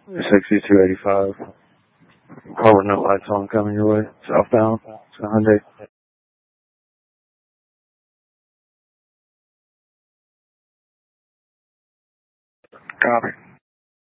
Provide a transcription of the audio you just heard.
6285. Harbor no lights on coming your way. Southbound. It's a Hyundai. Copy.